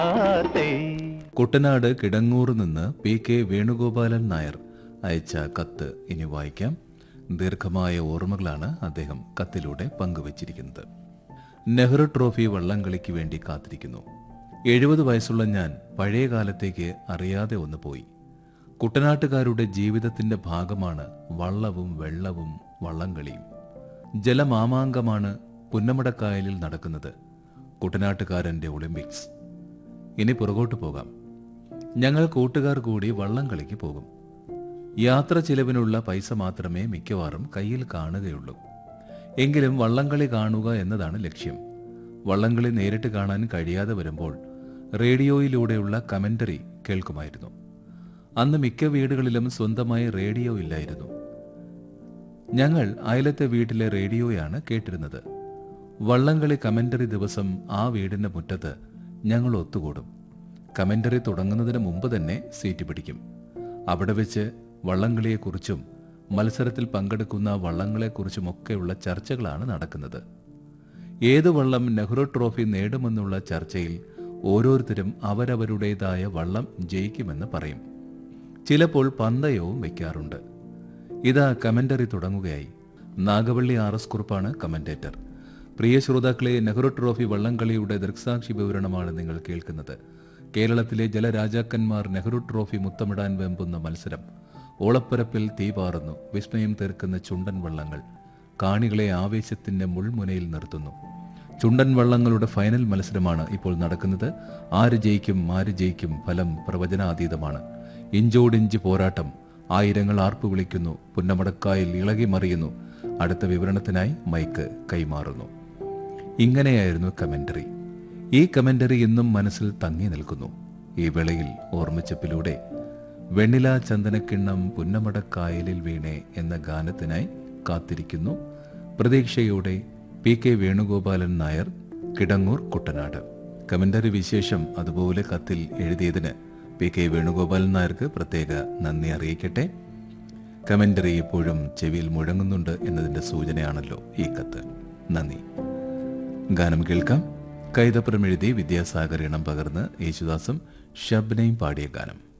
കുട്ടനാട് കിടങ്ങൂർ നിന്ന് PK വേണുഗോപാലൻ നായർ അയച്ച കത്ത് ഇനി വായിക്കാം. ദീർഘമായ ഓർമ്മകളാണ് അദ്ദേഹം കത്തിലൂടെ പങ്കുവച്ചിരിക്കുന്നത്. നെഹ്റു ട്രോഫി വള്ളംകളിക്ക് വേണ്ടി കാത്തിരിക്കുന്നു. 70 വയസ്സുള്ള ഞാൻ പഴയ കാലത്തേക്ക് അറിയാതെ ഒന്ന് പോയി. കുട്ടനാട്ടുകാരുടെ ജീവിതത്തിന്റെ ഭാഗമാണ് വള്ളവും വെള്ളവും വള്ളംകളിയും. ജലമാമാങ്കമാണ് പുന്നമടക്കായലിൽ നടക്കുന്നത്. കുട്ടനാട്ടുകാരന്റെ ഒളിമ്പിക്സ്. ഇനി പുറകോട്ട് പോകാം. ഞങ്ങൾ കൂട്ടുകാർ കൂടി വള്ളംകളിക്ക് പോകും. യാത്ര ചിലവിനുള്ള പൈസ മാത്രമേ മിക്കവാറും കയ്യിൽ കാണുകയുള്ളൂ. എങ്കിലും വള്ളംകളി കാണുക എന്നതാണ് ലക്ഷ്യം. വള്ളംകളി നേരിട്ട് കാണാൻ കഴിയാതെ വരുമ്പോൾ റേഡിയോയിലൂടെയുള്ള കമന്ററി കേൾക്കുമായിരുന്നു. അന്ന് മിക്ക വീടുകളിലും സ്വന്തമായി റേഡിയോ ഇല്ലായിരുന്നു. ഞങ്ങൾ അയലത്തെ വീട്ടിലെ റേഡിയോയാണ് കേട്ടിരുന്നത്. വള്ളംകളി കമന്ററി ദിവസം ആ വീടിന്റെ മുറ്റത്ത് ഞങ്ങൾ ഒത്തുകൂടും. കമന്ററി തുടങ്ങുന്നതിന് മുമ്പ് തന്നെ സീറ്റ് പിടിക്കും. അവിടെ വെച്ച് വള്ളംകളിയെക്കുറിച്ചും മത്സരത്തിൽ പങ്കെടുക്കുന്ന വള്ളങ്ങളെക്കുറിച്ചുമൊക്കെയുള്ള ചർച്ചകളാണ് നടക്കുന്നത്. ഏത് വള്ളം നെഹ്റു ട്രോഫി നേടുമെന്നുള്ള ചർച്ചയിൽ ഓരോരുത്തരും അവരവരുടേതായ വള്ളം ജയിക്കുമെന്ന് പറയും. ചിലപ്പോൾ പന്തയവും വയ്ക്കാറുണ്ട്. ഇതാ കമന്ററി തുടങ്ങുകയായി. Nagavalli RS കുറുപ്പാണ് commentator. പ്രിയ ശ്രോതാക്കളെ, നെഹ്റു ട്രോഫി വള്ളംകളിയുടെ ദൃക്സാക്ഷി വിവരണമാണ് നിങ്ങൾ കേൾക്കുന്നത്. കേരളത്തിലെ ജലരാജാക്കന്മാർ നെഹ്റു ട്രോഫി മുത്തമിടാൻ വെമ്പുന്ന മത്സരം. ഓളപ്പരപ്പിൽ തീപാറുന്നു. വിസ്മയം തീർക്കുന്ന ചുണ്ടൻ വള്ളങ്ങൾ കാണികളെ ആവേശത്തിന്റെ മുൾമുനയിൽ നിർത്തുന്നു. ചുണ്ടൻ വള്ളങ്ങളുടെ ഫൈനൽ മത്സരമാണ് ഇപ്പോൾ നടക്കുന്നത്. ആര് ജയിക്കും ഫലം പ്രവചനാതീതമാണ്. ഇഞ്ചോടിഞ്ച് പോരാട്ടം. ആയിരങ്ങൾ ആർപ്പു വിളിക്കുന്നു. പുന്നമടക്കായൽ ഇളകി മറിയുന്നു. അടുത്ത വിവരണത്തിനായി മൈക്ക് കൈമാറുന്നു. ഇങ്ങനെയായിരുന്നു കമന്ററി. ഈ കമന്ററി ഇന്നും മനസ്സിൽ തങ്ങി നിൽക്കുന്നു. ഈ വേളയിൽ ഓർമ്മച്ചപ്പിലൂടെ വെണ്ണില ചന്ദനക്കിണ്ണം പുന്നമടക്കായലിൽ വീണേ എന്ന ഗാനത്തിനായി കാത്തിരിക്കുന്നു. പ്രതീക്ഷയോടെ PK വേണുഗോപാലൻ നായർ, കിടങ്ങൂർ, കുട്ടനാട്. കമന്ററി വിശേഷം അതുപോലെ കത്തിൽ എഴുതിയതിന് PK വേണുഗോപാലൻ നായർക്ക് പ്രത്യേക നന്ദി അറിയിക്കട്ടെ. കമന്ററി എപ്പോഴും ചെവിയിൽ മുഴങ്ങുന്നുണ്ട് എന്നതിന്റെ സൂചനയാണല്ലോ ഈ കത്ത്. നന്ദി. ഗാനം കേൾക്കാം. കൈതപ്പുറം എഴുതി വിദ്യാസാഗർ ഇണം പകർന്ന് യേശുദാസും ഷബ്നയും പാടിയ ഗാനം.